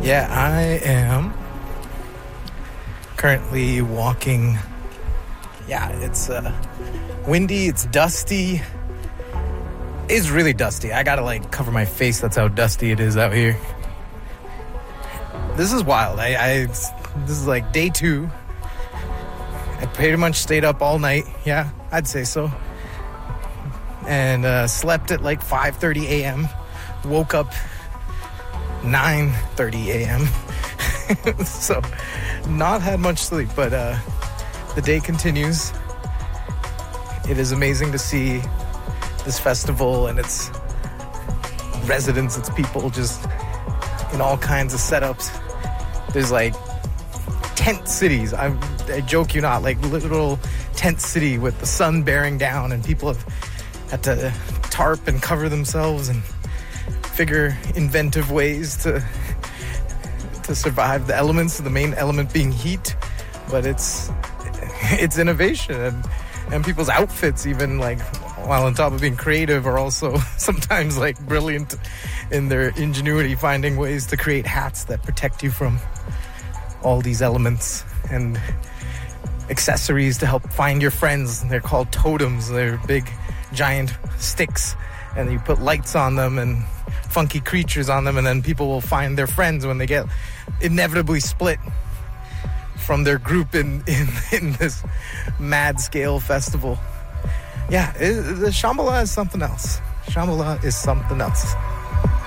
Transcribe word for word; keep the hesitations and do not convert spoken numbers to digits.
Yeah, I am currently walking. Yeah, it's uh, windy, it's dusty. It's really dusty. I gotta like cover my face. That's how dusty it is out here. This is wild. I, I this is like day two. I pretty much stayed up all night. Yeah, I'd say so. And uh, slept at like five thirty a.m. Woke up nine thirty a.m. So not had much sleep, but uh, the day continues. It is amazing to see this festival and its residents, its people, just in all kinds of setups. There's like tent cities. I, I joke you not, like literal tent city with the sun bearing down, and people have had to tarp and cover themselves and figure inventive ways to to survive the elements, the main element being heat. But it's it's innovation, and and people's outfits, even like while on top of being creative, are also sometimes like brilliant in their ingenuity, finding ways to create hats that protect you from all these elements, and accessories to help find your friends. They're called totems. They're big giant sticks, and you put lights on them and funky creatures on them, and then people will find their friends when they get inevitably split from their group in in, in this mad scale festival. Yeah, it, the Shambhala is something else. Shambhala is something else.